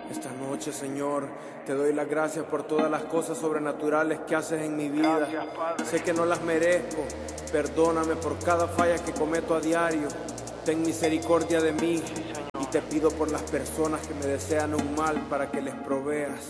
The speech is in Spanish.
Esta noche, Señor, te doy las gracias por todas las cosas sobrenaturales que haces en mi vida. Gracias, Padre. Sé que no las merezco. Perdóname por cada falla que cometo a diario. Ten misericordia de mí y te pido por las personas que me desean un mal para que les proveas.